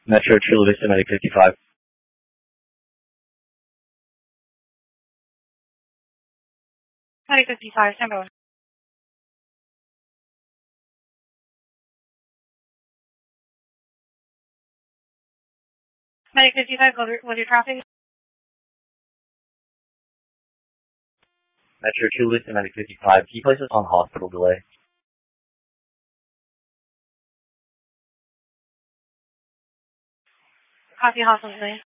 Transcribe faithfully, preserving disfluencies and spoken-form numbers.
Metro Chula Vista Medic fifty-five. Medic fifty-five, stand by. Medic fifty-five, go with your traffic. Metro Chula Vista Medic fifty-five. Can you place us on hospital delay? Copy, hospital delay.